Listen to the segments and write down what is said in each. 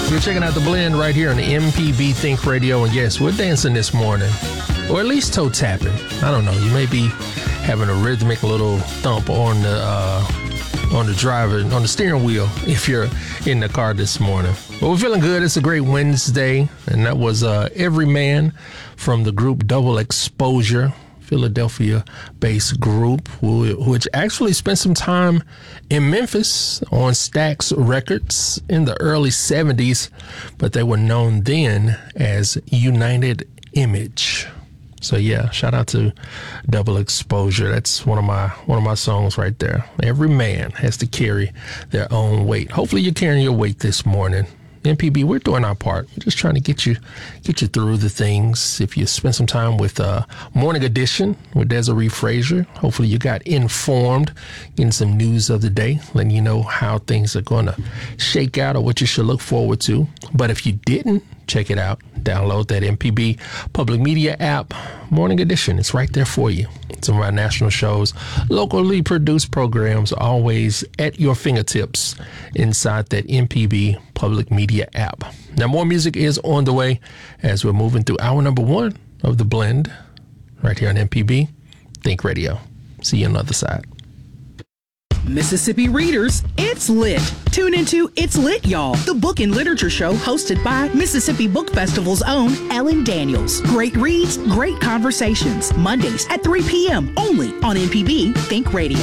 You're checking out The Blend right here on the MPB Think Radio. And yes, we're dancing this morning, or at least toe tapping. I don't know. You may be having a rhythmic little thump on the driver, on the steering wheel if you're in the car this morning. But we're feeling good. It's a great Wednesday. And that was Everyman from the group Double Exposure, Philadelphia-based group, which actually spent some time in Memphis on Stax Records in the early 70s, but they were known then as United Image. So yeah, shout out to Double Exposure. That's one of my songs right there. Every man has to carry their own weight. Hopefully you're carrying your weight this morning. MPB, we're doing our part. We're just trying to get you through the things. If you spend some time with Morning Edition with Desiree Frazier, hopefully you got informed, getting some news of the day, letting you know how things are going to shake out or what you should look forward to. But if you didn't, check it out. Download that MPB Public Media app, Morning Edition. It's right there for you. Some of our national shows, locally produced programs, always at your fingertips inside that MPB Public Media app. Now, more music is on the way as we're moving through hour number 1 of The Blend right here on MPB Think Radio. See you on the other side. Mississippi readers, it's lit. Tune into It's Lit, Y'all, the book and literature show hosted by Mississippi Book Festival's own Ellen Daniels. Great reads, great conversations. Mondays at 3 p.m. only on MPB Think Radio.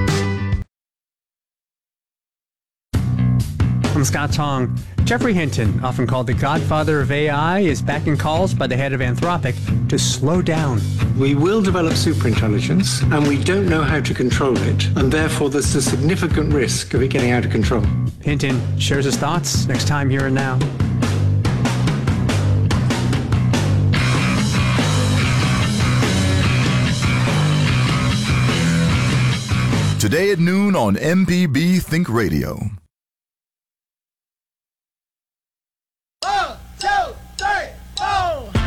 I'm Scott Tong. Jeffrey Hinton, often called the godfather of AI, is backing calls by the head of Anthropic to slow down. We will develop superintelligence, and we don't know how to control it, and therefore there's a significant risk of it getting out of control. Hinton shares his thoughts next time Here and Now. Today at noon on MPB Think Radio.